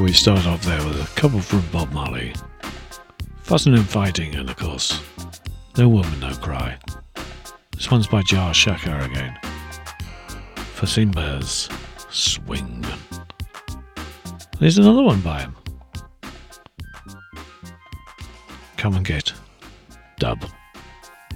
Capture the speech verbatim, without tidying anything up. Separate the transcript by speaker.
Speaker 1: We started off there with a couple from Bob Marley. Fussing and Fighting, and of course, No Woman, No Cry. This one's by Jar Shaka again. For Simba's Swing. There's another one by him. Come and Get Dub.